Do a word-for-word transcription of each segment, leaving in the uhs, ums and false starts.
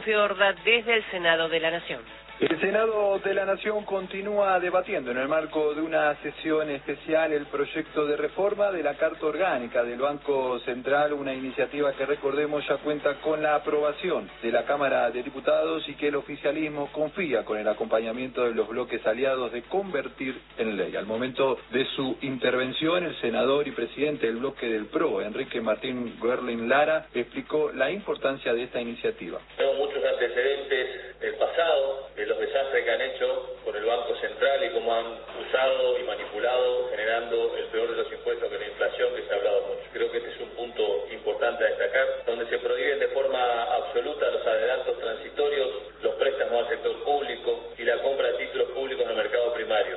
Fiorda desde el Senado de la Nación. El Senado de la Nación continúa debatiendo en el marco de una sesión especial el proyecto de reforma de la Carta Orgánica del Banco Central, una iniciativa que, recordemos, ya cuenta con la aprobación de la Cámara de Diputados y que el oficialismo confía con el acompañamiento de los bloques aliados de convertir en ley. Al momento de su intervención, el senador y presidente del bloque del P R O, Enrique Martín Guerlin Lara, explicó la importancia de esta iniciativa. Tengo muchos antecedentes del pasado, de los desastres que han hecho con el Banco Central y cómo han usado y manipulado, generando el peor de los impuestos, que es la inflación, que se ha hablado mucho. Creo que este es un punto importante a destacar, donde se prohíben de forma absoluta los adelantos transitorios, los préstamos al sector público y la compra de títulos públicos en el mercado primario.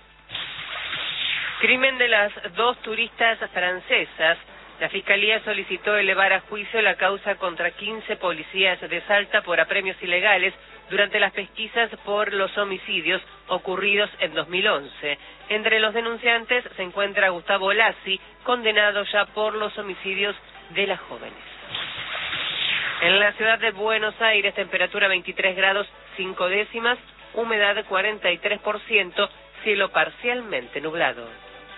Crimen de las dos turistas francesas. La Fiscalía solicitó elevar a juicio la causa contra quince policías de Salta por apremios ilegales durante las pesquisas por los homicidios ocurridos en dos mil once. Entre los denunciantes se encuentra Gustavo Lassi, condenado ya por los homicidios de las jóvenes. En la ciudad de Buenos Aires, temperatura veintitrés grados cinco décimas, humedad cuarenta y tres por ciento, cielo parcialmente nublado.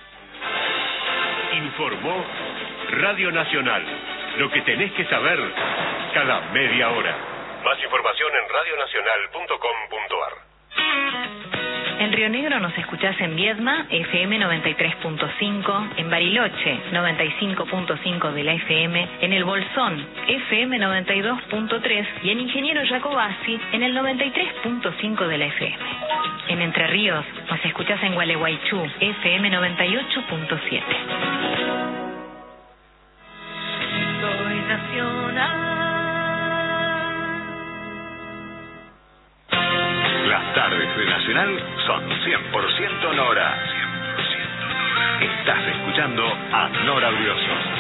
Informó Radio Nacional. Lo que tenés que saber cada media hora. Más información en radio nacional punto com punto ar. En Río Negro nos escuchás en Viedma, F M noventa y tres punto cinco, en Bariloche, noventa y cinco punto cinco de la F M, en El Bolsón, F M noventa y dos punto tres y en Ingeniero Jacobasi, en el noventa y tres punto cinco de la F M. En Entre Ríos nos escuchás en Gualeguaychú, F M noventa y ocho punto siete. Soy nacional. Las tardes de Nacional son cien por ciento Nora. Estás escuchando a Nora Brioso.